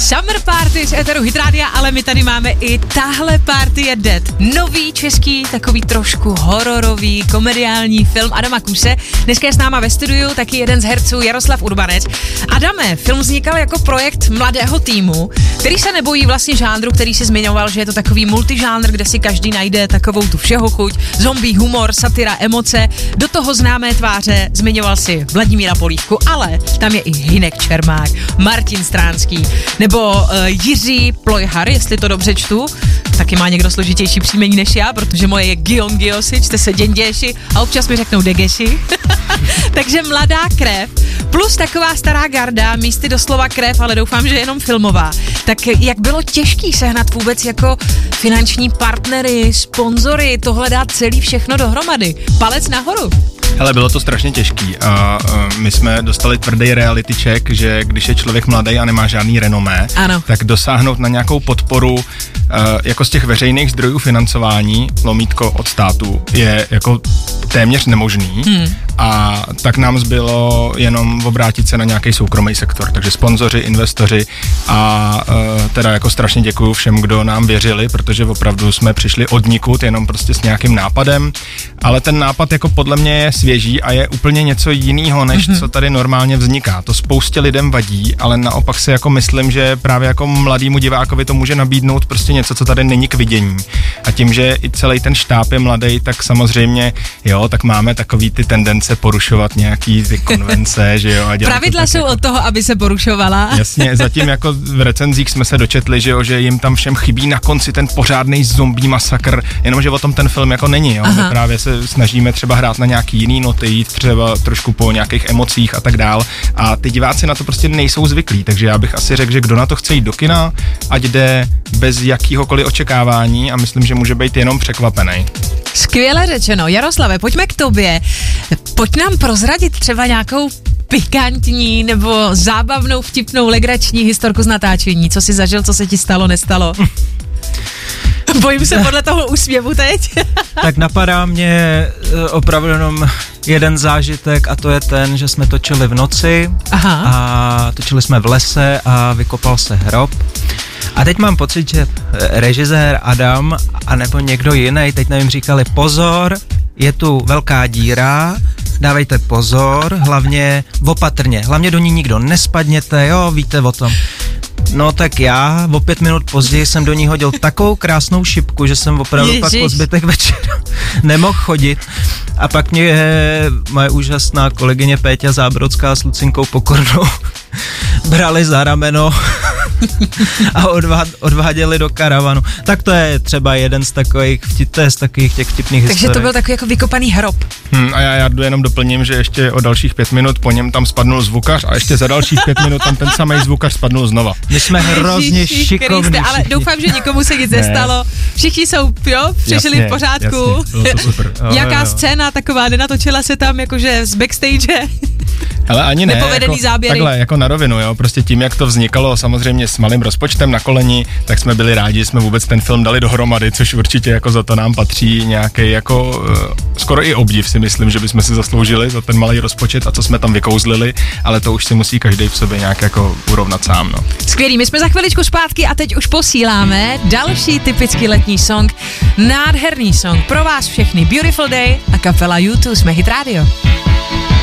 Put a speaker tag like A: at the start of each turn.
A: Summer Party z éteru Hit Rádia, ale my tady máme i Tahle party je dead. Nový český, takový trošku hororový, komediální film Adama Kuse. Dneska je s náma ve studiu taky jeden z herců Jaroslav Urbanec. Adame, film vznikal jako projekt mladého týmu, který se nebojí vlastně žánru, který si zmiňoval, že je to takový multižánr, kde si každý najde takovou tu všeho chuť, zombie, humor, satira, emoce, do toho známé tváře, zmiňoval si Vladimíra Polívku, ale tam je i Hynek Čermák, Martin Stránský, nebo Jiří Plojhar, jestli to dobře čtu, taky má někdo složitější příjmení než já, protože moje je Gion Giosi, čte se Děnděši a občas mi řeknou Degeši. Takže mladá krev, plus taková stará garda, místy doslova krev, ale doufám, že jenom filmová. Tak jak bylo těžký sehnat vůbec jako finanční partnery, sponzory, tohle dát celý všechno dohromady? Palec nahoru.
B: Hele, bylo to strašně těžký a my jsme dostali tvrdý reality check, že když je člověk mladý a nemá žádný renomé, ano, tak dosáhnout na nějakou podporu jako z těch veřejných zdrojů financování, lomítko od státu, je jako téměř nemožný. A tak nám zbylo jenom obrátit se na nějaký soukromý sektor, takže sponzoři, investoři a teda jako strašně děkuju všem, kdo nám věřili, protože opravdu jsme přišli odnikud jenom prostě s nějakým nápadem, ale ten nápad jako podle mě je svěží a je úplně něco jiného, než co tady normálně vzniká. To spoustě lidem vadí, ale naopak si jako myslím, že právě jako mladýmu divákovi to může nabídnout prostě něco, co tady není k vidění. A tím, že i celý ten štáb je mladý, tak samozřejmě, jo, tak máme takový ty tendence porušovat nějaký ty konvence, že jo. A
A: pravidla jsou
B: jako
A: od toho, aby se porušovala.
B: Jasně, zatím jako v recenzích jsme se dočetli, že jo, že jim tam všem chybí na konci ten pořádnej zombie masakr, jenomže o tom ten film jako není, jo. My právě se snažíme třeba hrát na nějaký jiný noty, jít třeba trošku po nějakých emocích a tak dál a ty diváci na to prostě nejsou zvyklí, takže já bych asi řekl, že kdo na to chce jít do kina, ať jde bez jakýhokoliv očekávání a myslím, že může být jenom překvapený.
A: Skvěle řečeno. Jaroslave, pojďme k tobě. Pojď nám prozradit třeba nějakou pikantní nebo zábavnou, vtipnou, legrační historku z natáčení. Co jsi zažil, co se ti stalo, nestalo? Bojím se podle toho úsměvu teď.
C: Tak napadá mě opravdu jenom jeden zážitek a to je ten, že jsme točili v noci. A točili jsme v lese a vykopal se hrob. A teď mám pocit, že režisér Adam a nebo někdo jiný, teď nevím, říkali pozor, je tu velká díra, dávejte pozor, hlavně opatrně, hlavně do ní nikdo nespadněte, jo, víte o tom. No tak já o 5 minut později jsem do ní hodil takovou krásnou šipku, že jsem opravdu pak po zbytek večera nemohl chodit. A pak mě moje úžasná kolegyně Péťa Zábrodská s Lucinkou Pokornou brali za rameno a odváděli do karavanu. Tak to je třeba jeden z takových těch vtipných historií.
A: Takže to byl takový jako vykopaný hrob.
B: A já jenom doplním, že ještě o dalších 5 minut po něm tam spadnul zvukař a ještě za dalších 5 minut tam ten samý zvukař spadnul znova.
C: My jsme hrozně šikovní.
A: Ale doufám, že nikomu se nic nestalo. Všichni jsou, jo, přišli v pořádku.
B: Jasně, bylo to super.
A: Jaká scéna taková, nenatočila se tam jakože z backstage?
B: Ale ani ne,
A: nepovedený
B: jako,
A: záběry.
B: Takhle, jako na rovinu, jo, prostě tím, jak to vznikalo samozřejmě s malým rozpočtem na koleni, tak jsme byli rádi, že jsme vůbec ten film dali dohromady, což určitě jako za to nám patří nějaký jako skoro i obdiv, si myslím, že bychom si zasloužili za ten malý rozpočet a co jsme tam vykouzlili, ale to už si musí každý v sobě nějak jako urovnat sám, no.
A: Skvělý, my jsme za chviličku zpátky a teď už posíláme další typický letní song, nádherný song pro vás všechny, Beautiful Day a kapela U2, jsme Hit Radio.